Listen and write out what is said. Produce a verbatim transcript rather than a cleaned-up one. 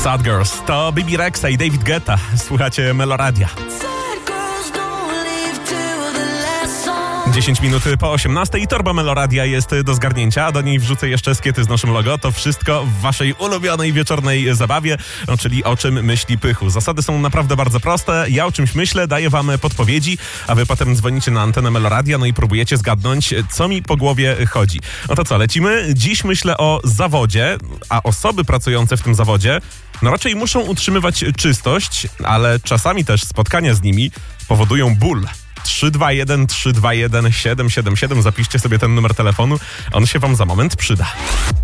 Sad Girls. To Bibi Rexha i David Guetta. Słuchacie Meloradia. dziesięć minut po osiemnastej i torba Meloradia jest do zgarnięcia. Do niej wrzucę jeszcze skiety z naszym logo. To wszystko w waszej ulubionej wieczornej zabawie, no, czyli o czym myśli Pychu. Zasady są naprawdę bardzo proste. Ja o czymś myślę, daję wam podpowiedzi, a wy potem dzwonicie na antenę Meloradia, no i próbujecie zgadnąć, co mi po głowie chodzi. No to co, lecimy? Dziś myślę o zawodzie, a osoby pracujące w tym zawodzie no raczej muszą utrzymywać czystość, ale czasami też spotkania z nimi powodują ból. trzy dwa jeden trzy dwa jeden siedem siedem siedem. Zapiszcie sobie ten numer telefonu. On się wam za moment przyda.